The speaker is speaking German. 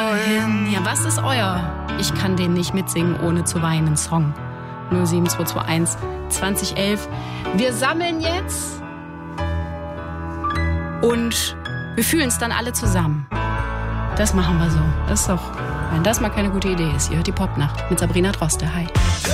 hin. Ja, was ist euer Ich kann den nicht mitsingen, ohne zu weinen Song? 07221 2011. Wir sammeln jetzt und wir fühlen es dann alle zusammen. Das machen wir so. Das ist doch, wenn das mal keine gute Idee ist. Ihr hört die Popnacht mit Sabrina Droste. Hi.